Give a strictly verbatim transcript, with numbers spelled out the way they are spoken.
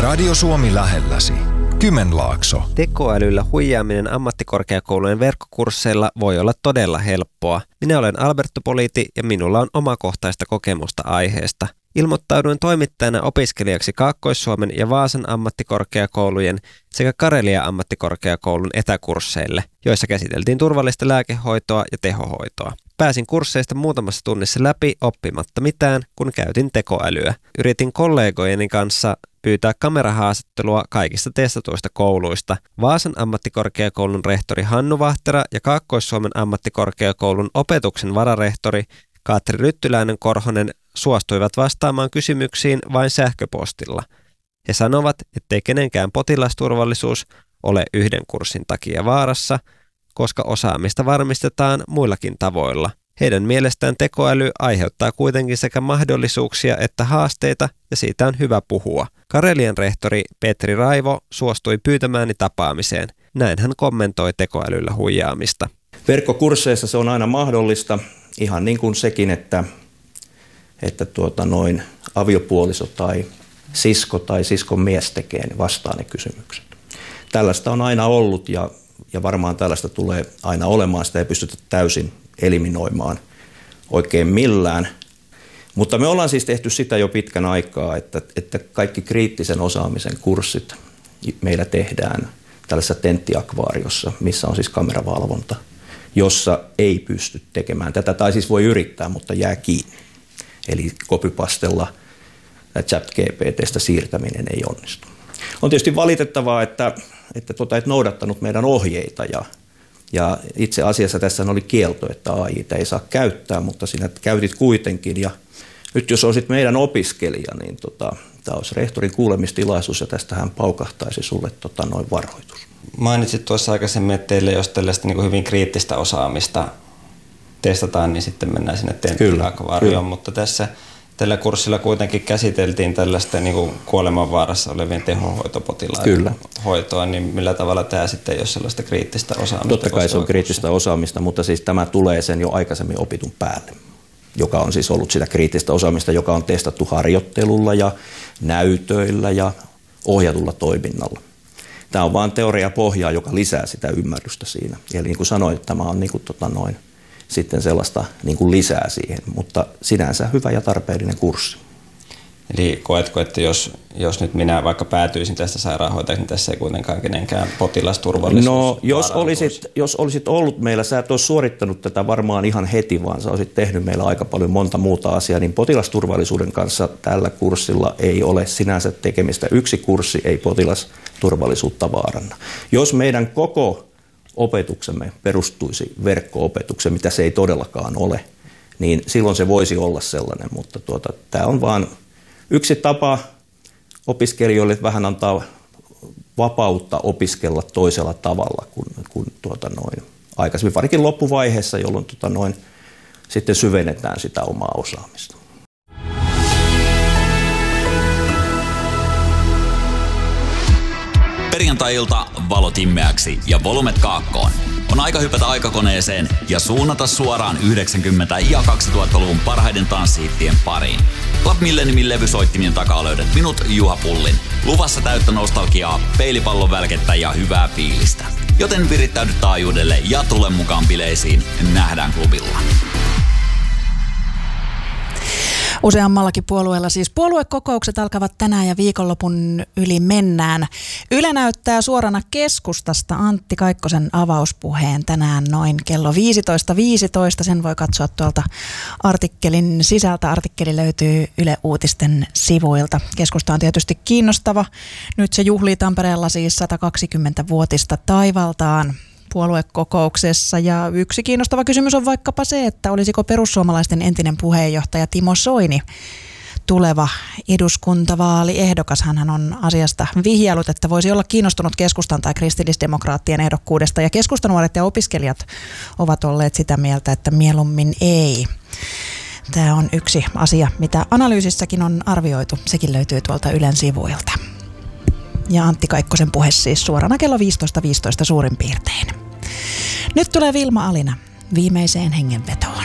Radio Suomi lähelläsi. Kymenlaakso. Tekoälyllä huijaaminen ammattikorkeakoulujen verkkokursseilla voi olla todella helppoa. Minä olen Alberto Politi ja minulla on omakohtaista kokemusta aiheesta. Ilmoittauduin toimittajana opiskelijaksi Kaakkois-Suomen ja Vaasan ammattikorkeakoulujen sekä Karelia ammattikorkeakoulun etäkursseille, joissa käsiteltiin turvallista lääkehoitoa ja tehohoitoa. Pääsin kursseista muutamassa tunnissa läpi oppimatta mitään, kun käytin tekoälyä. Yritin kollegojeni kanssa pyytää kamerahaastattelua kaikista testatuista kouluista. Vaasan ammattikorkeakoulun rehtori Hannu Vahtera ja Kaakkois-Suomen ammattikorkeakoulun opetuksen vararehtori Katri Ryttyläinen-Korhonen suostuivat vastaamaan kysymyksiin vain sähköpostilla. He sanovat, ettei kenenkään potilasturvallisuus ole yhden kurssin takia vaarassa, koska osaamista varmistetaan muillakin tavoilla. Heidän mielestään tekoäly aiheuttaa kuitenkin sekä mahdollisuuksia että haasteita, ja siitä on hyvä puhua. Karelian rehtori Petri Raivo suostui pyytämääni tapaamiseen. Näin hän kommentoi tekoälyllä huijaamista. Verkkokursseissa se on aina mahdollista, ihan niin kuin sekin, että, että tuota noin aviopuoliso tai sisko tai siskon mies tekee, niin vastaa ne kysymykset. Tällaista on aina ollut ja, ja varmaan tällaista tulee aina olemaan. Sitä ei pystytä täysin eliminoimaan oikein millään. Mutta me ollaan siis tehty sitä jo pitkän aikaa, että, että kaikki kriittisen osaamisen kurssit meillä tehdään tällaisessa tenttiakvaariossa, missä on siis kameravalvonta, jossa ei pysty tekemään tätä, tai siis voi yrittää, mutta jää kiinni. Eli copypastella ChatGPT:stä siirtäminen ei onnistu. On tietysti valitettavaa, että, että tuota et noudattanut meidän ohjeita, ja, ja itse asiassa tässä oli kielto, että A I:tä ei saa käyttää, mutta sinä käytit kuitenkin, ja nyt jos olisit meidän opiskelija, niin tota, tämä olisi rehtorin kuulemistilaisuus, ja tästä hän paukahtaisi sulle tota, noin varoitus. Mainitsit tuossa aikaisemmin, että teille jos tällaista niin kuin hyvin kriittistä osaamista testataan, niin sitten mennään sinne tenttiakvaarioon, mutta tässä tällä kurssilla kuitenkin käsiteltiin tällaista niin kuin kuolemanvaarassa olevien tehohoitopotilaiden hoitoa, niin millä tavalla tämä sitten ei ole sellaista kriittistä osaamista? Totta kai se on kriittistä osaamista, mutta siis tämä tulee sen jo aikaisemmin opitun päälle, joka on siis ollut sitä kriittistä osaamista, joka on testattu harjoittelulla ja näytöillä ja ohjatulla toiminnalla. Tämä on vain teoriapohjaa, joka lisää sitä ymmärrystä siinä. Eli niin kuin sanoin, tämä on niin kuin, tota noin, sitten sellaista niin kuin lisää siihen, mutta sinänsä hyvä ja tarpeellinen kurssi. Eli koetko, että jos, jos nyt minä vaikka päätyisin tästä sairaanhoitajaksi, niin tässä ei kuitenkaan kenenkään potilasturvallisuus No, jos olisit, jos olisit ollut meillä, sä et olisi suorittanut tätä varmaan ihan heti, vaan sä olisit tehnyt meillä aika paljon monta muuta asiaa, niin potilasturvallisuuden kanssa tällä kurssilla ei ole sinänsä tekemistä. Yksi kurssi ei potilasturvallisuutta vaaranna. Jos meidän koko opetuksemme perustuisi verkko-opetukseen, mitä se ei todellakaan ole, niin silloin se voisi olla sellainen, mutta tuota, tämä on vaan yksi tapa opiskelijoille vähän antaa vapautta opiskella toisella tavalla kuin, kuin tuota noin aikaisemmin, varsinkin loppuvaiheessa, jolloin tuota noin sitten syvennetään sitä omaa osaamista. Perjantai-ilta valot immeäksi ja volumet kaakkoon. On aika hypätä aikakoneeseen ja suunnata suoraan yhdeksänkymmentä- ja kaksituhattaluvun parhaiden tanssihittien pariin. Club Milleniumin levysoittimien takaa löydät minut, Juha Pullin. Luvassa täyttä nostalgiaa, peilipallon välkettä ja hyvää fiilistä. Joten virittäydy taajuudelle ja tule mukaan bileisiin. Nähdään klubilla. Useammallakin puolueella siis puoluekokoukset alkavat tänään ja viikonlopun yli mennään. Yle näyttää suorana keskustasta Antti Kaikkosen avauspuheen tänään noin kello viisitoista viisitoista. Sen voi katsoa tuolta artikkelin sisältä. Artikkeli löytyy Yle Uutisten sivuilta. Keskusta on tietysti kiinnostava. Nyt se juhlii Tampereella siis sata kaksikymmentävuotista taivaltaan puoluekokouksessa, ja yksi kiinnostava kysymys on vaikkapa se, että olisiko perussuomalaisten entinen puheenjohtaja Timo Soini tuleva eduskuntavaaliehdokas. Hänhän on asiasta vihjailut, että voisi olla kiinnostunut keskustan tai kristillisdemokraattien ehdokkuudesta, ja keskustanuoret ja opiskelijat ovat olleet sitä mieltä, että mieluummin ei. Tämä on yksi asia, mitä analyysissäkin on arvioitu. Sekin löytyy tuolta Ylen sivuilta. Ja Antti Kaikkosen puhe siis suorana kello viisitoista viisitoista suurin piirtein. Nyt tulee Vilma Alina viimeiseen hengenvetoon.